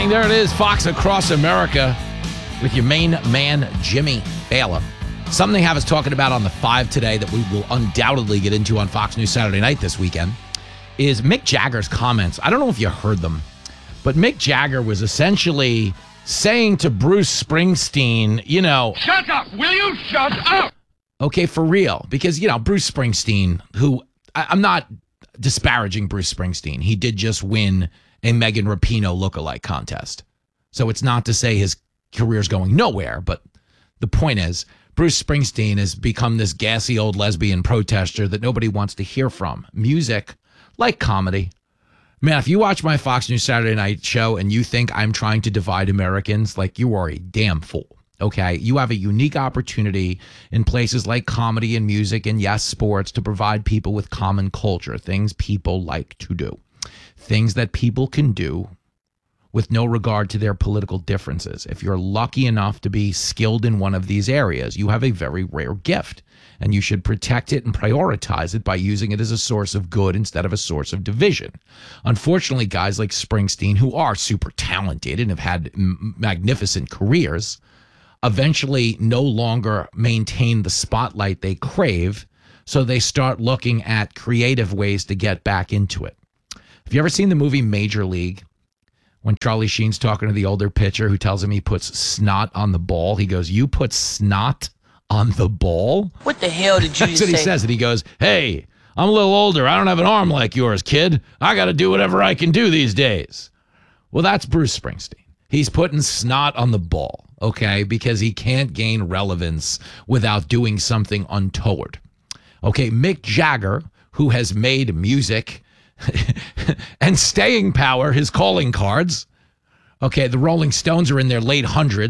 morning. There it is, Fox Across America with your main man, Jimmy Baylor. Something they have us talking about on the 5 today that we will undoubtedly get into on Fox News Saturday night this weekend is Mick Jagger's comments. I don't know if you heard them, but Mick Jagger was essentially saying to Bruce Springsteen, Shut up! Will you shut up? Okay, for real. Because, Bruce Springsteen, who I'm not disparaging Bruce Springsteen. He did just win a Megan Rapinoe lookalike contest. So it's not to say his career's going nowhere, but the point is, Bruce Springsteen has become this gassy old lesbian protester that nobody wants to hear from. Music, like comedy. Man, if you watch my Fox News Saturday night show and you think I'm trying to divide Americans, you are a damn fool. Okay, you have a unique opportunity in places like comedy and music and, yes, sports to provide people with common culture, things people like to do, things that people can do with no regard to their political differences. If you're lucky enough to be skilled in one of these areas, you have a very rare gift, and you should protect it and prioritize it by using it as a source of good instead of a source of division. Unfortunately, guys like Springsteen, who are super talented and have had magnificent careers, eventually no longer maintain the spotlight they crave, so they start looking at creative ways to get back into it. Have you ever seen the movie Major League? When Charlie Sheen's talking to the older pitcher who tells him he puts snot on the ball, he goes, "You put snot on the ball?" What the hell did you That's what he says. And he goes, "Hey, I'm a little older. I don't have an arm like yours, kid. I got to do whatever I can do these days." Well, that's Bruce Springsteen. He's putting snot on the ball, okay, because he can't gain relevance without doing something untoward. Okay, Mick Jagger, who has made music and staying power his calling cards. Okay, the Rolling Stones are in their late hundreds.